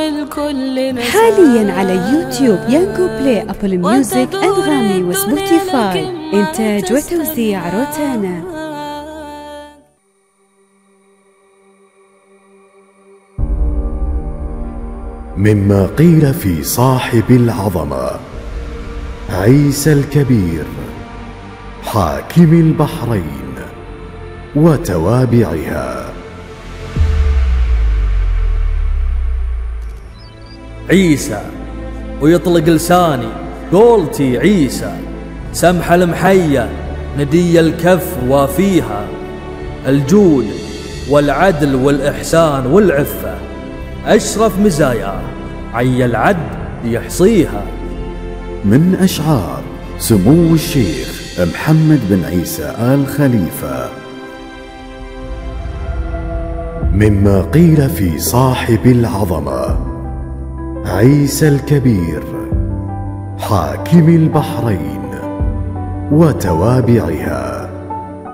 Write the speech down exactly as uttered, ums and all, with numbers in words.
والكل نسى. حاليا على يوتيوب يانجو بلاي، أبل ميوزك، أنغامي وسبوتيفاي. إنتاج وتوزيع روتانا. مما قيل في صاحب العظمة عيسى الكبير حاكم البحرين وتوابعها. عيسى ويطلق لساني قولتي عيسى، سمح المحية ندي الكف وافيها، الجود والعدل والإحسان والعفة أشرف مزاياه عي العد يحصيها. من أشعار سمو الشيخ محمد بن عيسى آل خليفة. مما قيل في صاحب العظمة عيسى الكبير حاكم البحرين وتوابعها.